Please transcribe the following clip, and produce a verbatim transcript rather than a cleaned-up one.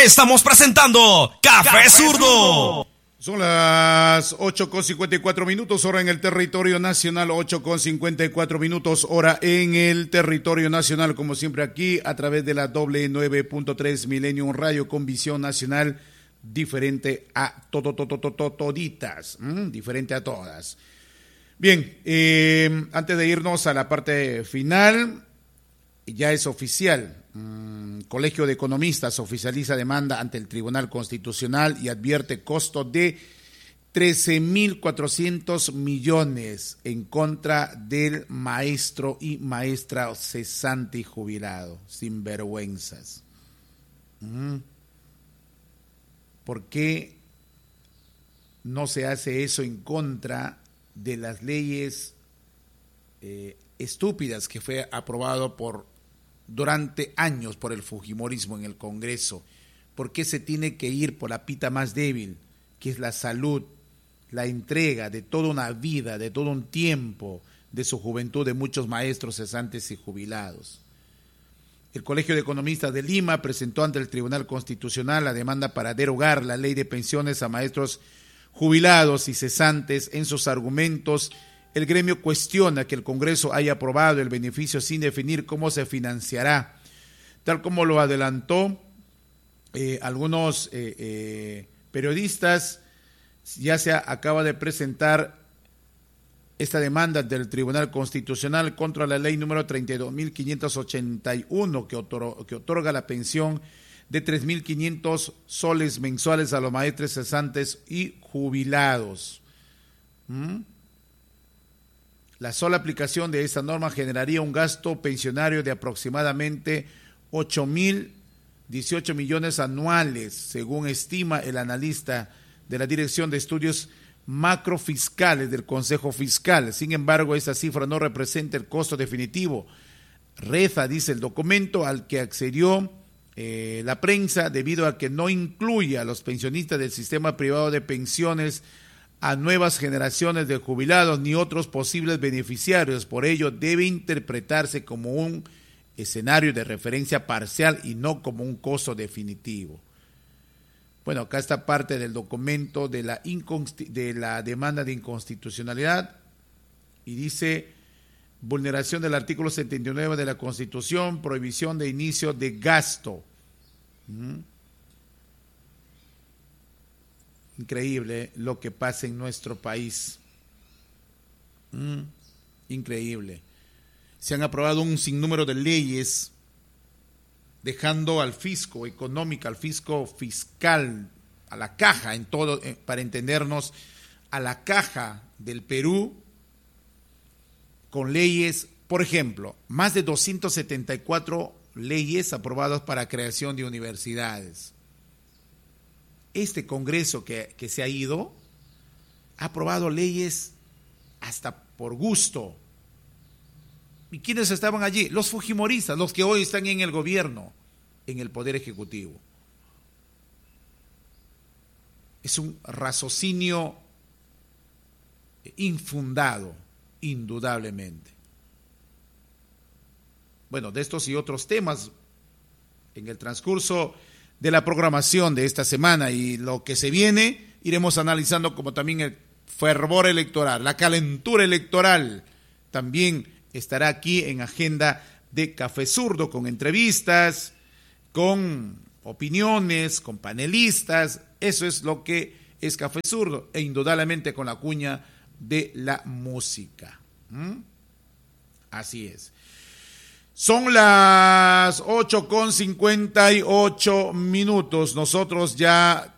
estamos presentando Café, Café Zurdo. Son las ocho con cincuenta y cuatro minutos, hora en el territorio nacional, ocho con cincuenta y cuatro minutos, hora en el territorio nacional, como siempre aquí, a través de la doble nueve punto tres Millennium Radio, con visión nacional, diferente a todo, todo, todo, todo, toditas, ¿Mm? diferente a todas. Bien, eh, antes de irnos a la parte final, ya es oficial. Mm, Colegio de Economistas oficializa demanda ante el Tribunal Constitucional y advierte costo de trece mil cuatrocientos millones en contra del maestro y maestra cesante y jubilado. Sinvergüenzas. Mm. ¿Por qué no se hace eso en contra de las leyes eh, estúpidas que fue aprobado por durante años por el fujimorismo en el Congreso? ¿Por qué se tiene que ir por la pita más débil, que es la salud, la entrega de toda una vida, de todo un tiempo de su juventud de muchos maestros cesantes y jubilados? El Colegio de Economistas de Lima presentó ante el Tribunal Constitucional la demanda para derogar la ley de pensiones a maestros jubilados y cesantes. En sus argumentos, el gremio cuestiona que el Congreso haya aprobado el beneficio sin definir cómo se financiará, tal como lo adelantó eh, algunos eh, eh, periodistas. Ya se acaba de presentar esta demanda del Tribunal Constitucional contra la ley número treinta y dos mil quinientos ochenta y uno que, otor- que otorga la pensión de tres mil quinientos soles mensuales a los maestros cesantes y jubilados. ¿Mm? La sola aplicación de esta norma generaría un gasto pensionario de aproximadamente ocho mil dieciocho millones anuales, según estima el analista de la Dirección de Estudios Macrofiscales del Consejo Fiscal. Sin embargo, esta cifra no representa el costo definitivo. Reza, dice el documento, al que accedió eh, la prensa, debido a que no incluye a los pensionistas del sistema privado de pensiones, a nuevas generaciones de jubilados ni otros posibles beneficiarios. Por ello, debe interpretarse como un escenario de referencia parcial y no como un costo definitivo. Bueno, acá está parte del documento de la, inconsti- de la demanda de inconstitucionalidad y dice: vulneración del artículo setenta y nueve de la Constitución, prohibición de inicio de gasto. ¿Mm? Increíble lo que pasa en nuestro país. Mm, increíble. Se han aprobado un sinnúmero de leyes dejando al fisco económico, al fisco fiscal, a la caja, en todo, eh, para entendernos, a la caja del Perú, con leyes, por ejemplo, más de doscientas setenta y cuatro leyes aprobadas para creación de universidades. Este Congreso que, que se ha ido ha aprobado leyes hasta por gusto. ¿Y quiénes estaban allí? Los fujimoristas, los que hoy están en el gobierno, en el Poder Ejecutivo. Es un raciocinio infundado, indudablemente. Bueno, de estos y otros temas, en el transcurso de la programación de esta semana y lo que se viene, iremos analizando, como también el fervor electoral, la calentura electoral, también estará aquí en agenda de Café Zurdo, con entrevistas, con opiniones, con panelistas. Eso es lo que es Café Zurdo, e indudablemente con la cuña de la música. ¿Mm? Así es. Son las ocho con cincuenta y ocho minutos. Nosotros ya